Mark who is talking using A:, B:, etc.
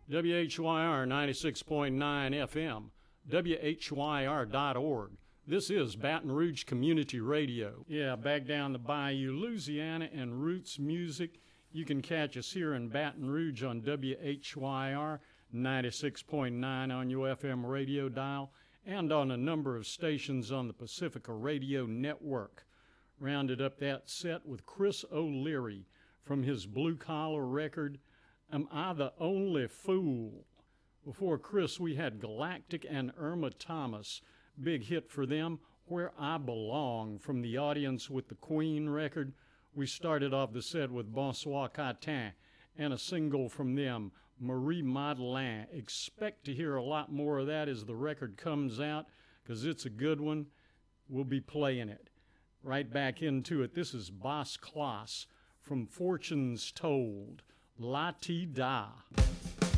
A: WHYR 96.9 FM, WHYR.org. This is Baton Rouge Community Radio. Yeah, back down the bayou, Louisiana, and roots music. You can catch us here in Baton Rouge on WHYR 96.9 on your FM radio dial and on a number of stations on the Pacifica Radio Network. Rounded up that set with Chris O'Leary from his Blue Collar record, Am I the Only Fool? Before Chris, we had Galactic and Irma Thomas. Big hit for them, Where I Belong, from the Audience with the Queen record. We started off the set with Bonsoir Catin and a single from them, Marie Madeleine. Expect to hear a lot more of that as the record comes out, because it's a good one. We'll be playing it. Right back into it. This is Bas Klaas from Fortunes Told. La Ti Da.